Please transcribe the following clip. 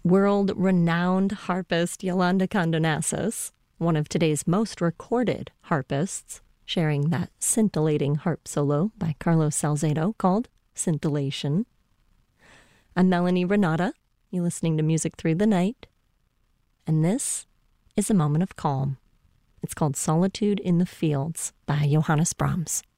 world-renowned harpist Yolanda Condonazos, one of today's most recorded harpists, sharing that scintillating harp solo by Carlos Salcedo called Scintillation. I'm Melanie Renata. You're listening to Music Through the Night. And this is a moment of calm. It's called Solitude in the Fields by Johannes Brahms.